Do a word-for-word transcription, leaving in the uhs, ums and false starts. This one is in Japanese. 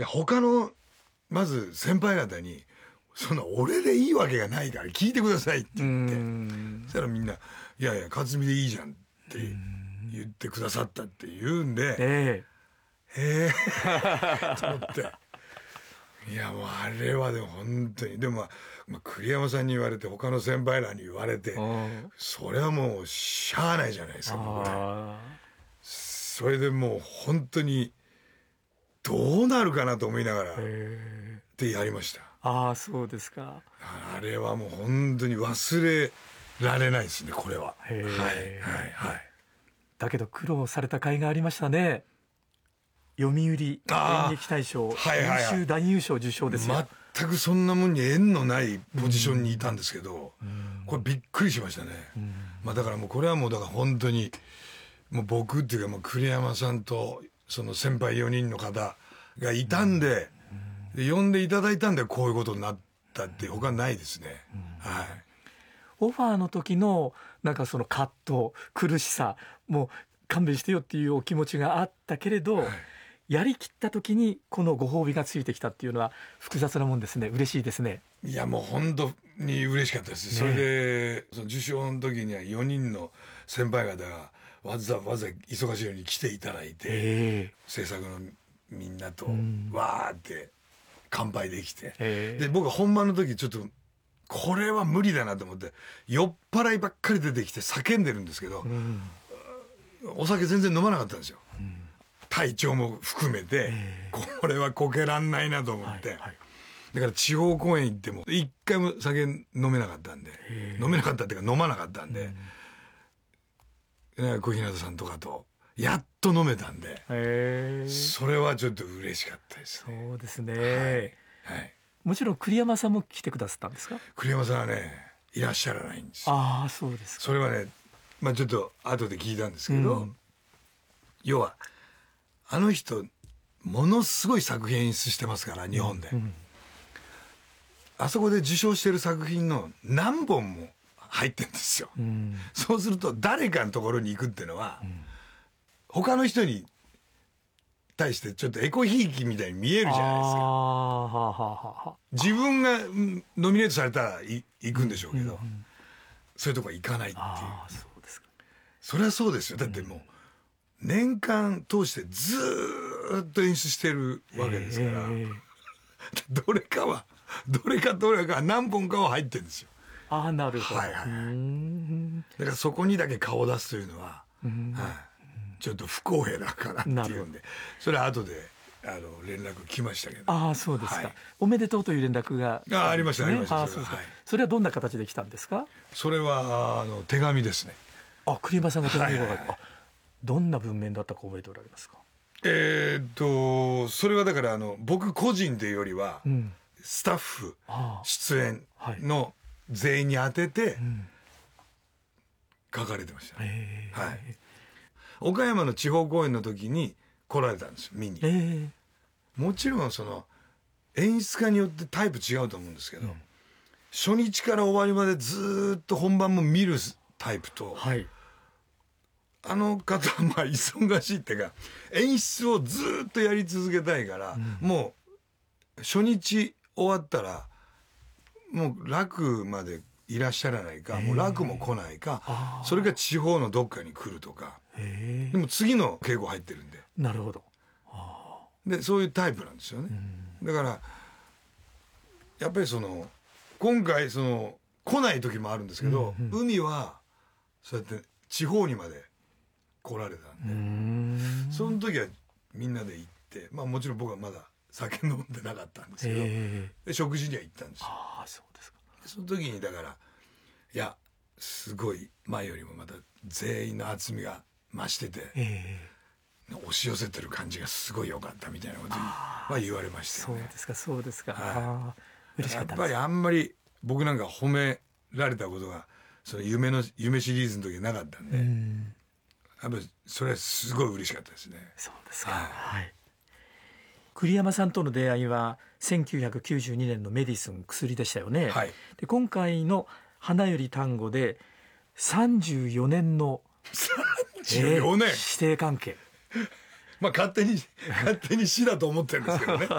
で他のまず先輩方にその俺でいいわけがないから聞いてくださいって言ってそしたらみんな「いやいや克実でいいじゃん」って言ってくださったって言うんでえええと思っていやもうあれはでも本当にでも、まあ、まあ栗山さんに言われて他の先輩らに言われてそれはもうしゃあないじゃないですか僕らそれでもう本当にどうなるかなと思いながらってやりました。 ああそうですか。 あれはもう本当に忘れられないですねこれは。はいはいはい。 だけど苦労された甲斐がありましたね。読売演劇大賞優秀男優賞受賞ですよ。 全くそんなもんに縁のないポジションにいたんですけど、うん、これびっくりしましたね、うん、まあだからもうこれはもうだから本当にもう僕っていうかもう栗山さんとその先輩よにんの方がいたんで、うん、で呼んでいただいたんでこういうことになったって他ないですね、うん、はい。 オファーの時のなんかその葛藤苦しさもう勘弁してよっていうお気持ちがあったけれど、はい、やりきった時にこのご褒美がついてきたっていうのは複雑なもんですね。嬉しいですね。いやもう本当に嬉しかったです、ね、それでその受賞の時にはよにんの先輩方がわざわざ忙しいように来ていただいて、えー、制作のみんなとわーって乾杯できて、えー、で僕は本番の時ちょっとこれは無理だなと思って酔っ払いばっかり出てきて叫んでるんですけど、うん、お酒全然飲まなかったんですよ、うん、体調も含めて、えー、これはこけらんないなと思って、はいはい、だから地方公演行っても一回も酒飲めなかったんで、えー、飲めなかったっていうか飲まなかったんで、うん、小日向さんとかとやっと飲めたんで、えー、それはちょっと嬉しかったですね。 そうですね、はいはい、もちろん栗山さんも来てくださったんですか？ 栗山さんはねいらっしゃらないんですよ。 ああそうですか。 それはねまあちょっと後で聞いたんですけど、うん、要はあの人ものすごい作品演出してますから日本で、うんうん、あそこで受賞してる作品の何本も入ってるんですよ、うん、そうすると誰かのところに行くっていうのは、うん、他の人に対してちょっとエコひいきみたいに見えるじゃないですか。ははは自分がノミネートされたらい行くんでしょうけど、うんうん、そういうとこは行かないっていう。あそうですか。それはそうですよ。だってもう年間通してずーっと演出してるわけですから、どれかはどれかどれか何本かは入ってるんですよ。 ああなるほど、はいはい、 うんだからそこにだけ顔を出すというのは、うんはい、ちょっと不公平だからっていうんでそれは後であの連絡来ましたけど。 ああそうですか、はい、おめでとうという連絡が、 ね、あ, ありましたありました。 そ, れ は, はい、それはどんな形で来たんですか？ それはあの手紙ですね。 あ栗山さんが手紙を書いて、はいはいはい、どんな文面だったか覚えておられますか？ えー、っとそれはだからあの僕個人というよりは、うん、スタッフ出演の全員に当てて書かれてましたね、はいはい、岡山の地方公演の時に来られたんですよ見に、えー、もちろんその演出家によってタイプ違うと思うんですけど、うん、初日から終わりまでずっと本番も見るタイプと、はい、あの方はまあ忙しいっていうか演出をずっとやり続けたいから、うん、もう初日終わったらもう楽までいらっしゃらないか、もう楽も来ないか、それが地方のどっかに来るとか、でも次の稽古入ってるんで。 なるほど。 でそういうタイプなんですよね、うん、だからやっぱりその今回その来ない時もあるんですけど、うんうん、海はそうやって地方にまで来られたんで、うんその時はみんなで行って、まあもちろん僕はまだ酒飲んでなかったんですけど、で食事には行ったんですよ。 ああそうですか。 その時にだからいやすごい前よりもまた全員の厚みが増してて、えー、押し寄せてる感じがすごい良かったみたいなことは言われましたよね。 そうですかそうですか、はい、 あ嬉しかったです。やっぱりあんまり僕なんか褒められたことがその夢の夢シリーズの時はなかったんで、うんやっぱりそれはすごい嬉しかったですね。 そうですか、はいはい、栗山さんとの出会いはせんきゅうひゃくきゅうじゅうにねんのメディスン薬でしたよね、はい、で今回の花より単語でさんじゅうよねんのさんじゅうよねん、 えー、師弟関係まあ勝手に勝手に死だと思ってるんですけどね